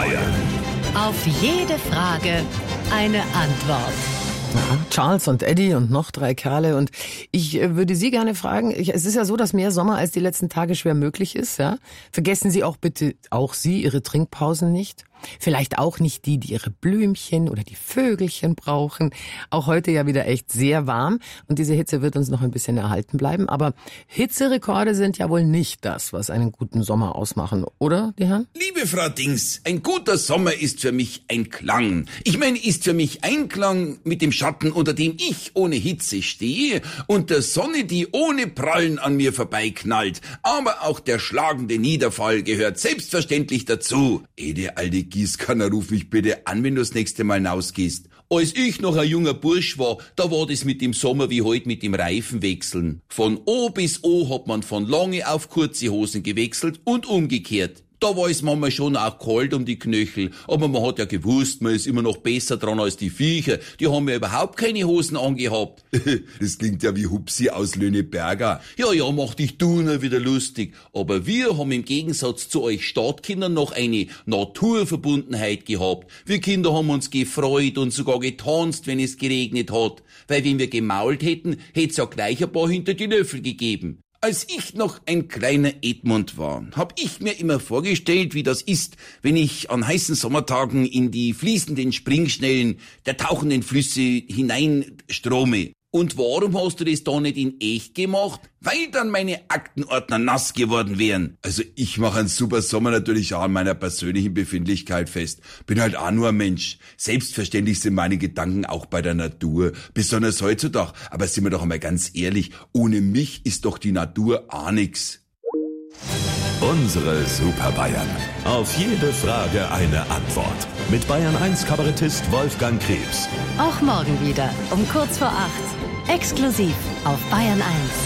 Bayern. Auf jede Frage eine Antwort. Ja, Charles und Eddie und noch 3 Kerle. Und ich würde Sie gerne fragen, es ist ja so, dass mehr Sommer als die letzten Tage schwer möglich ist. Ja? Vergessen Sie auch bitte, auch Sie, Ihre Trinkpausen nicht. Vielleicht auch nicht die ihre Blümchen oder die Vögelchen brauchen. Auch heute ja wieder echt sehr warm und diese Hitze wird uns noch ein bisschen erhalten bleiben. Aber Hitzerekorde sind ja wohl nicht das, was einen guten Sommer ausmachen, oder, die Herren? Liebe Frau Dings, ein guter Sommer ist für mich ein Klang. Ich meine, ist für mich Einklang mit dem Schatten, unter dem ich ohne Hitze stehe und der Sonne, die ohne Prallen an mir vorbeiknallt. Aber auch der schlagende Niederfall gehört selbstverständlich dazu. Der alte Gießkanner, ruf mich bitte an, wenn du das nächste Mal hinausgehst. Als ich noch ein junger Bursch war, da war das mit dem Sommer wie heute mit dem Reifenwechseln. Von O bis O hat man von lange auf kurze Hosen gewechselt und umgekehrt. Da war es manchmal schon auch kalt um die Knöchel, aber man hat ja gewusst, man ist immer noch besser dran als die Viecher. Die haben ja überhaupt keine Hosen angehabt. Das klingt ja wie Hupsi aus Löhneberger. Ja, mach dich du nur wieder lustig. Aber wir haben im Gegensatz zu euch Stadtkindern noch eine Naturverbundenheit gehabt. Wir Kinder haben uns gefreut und sogar getanzt, wenn es geregnet hat. Weil wenn wir gemault hätten, hätt's ja gleich ein paar hinter die Löffel gegeben. Als ich noch ein kleiner Edmund war, hab ich mir immer vorgestellt, wie das ist, wenn ich an heißen Sommertagen in die fließenden Springschnellen der tauchenden Flüsse hineinstrome. Und warum hast du das da nicht in echt gemacht? Weil dann meine Aktenordner nass geworden wären. Also ich mache einen super Sommer natürlich auch an meiner persönlichen Befindlichkeit fest. Bin halt auch nur ein Mensch. Selbstverständlich sind meine Gedanken auch bei der Natur. Besonders heutzutage. Aber sind wir doch einmal ganz ehrlich, ohne mich ist doch die Natur auch nix. Unsere Super Bayern. Auf jede Frage eine Antwort. Mit Bayern 1 Kabarettist Wolfgang Krebs. Auch morgen wieder um kurz vor 8. Exklusiv auf Bayern 1.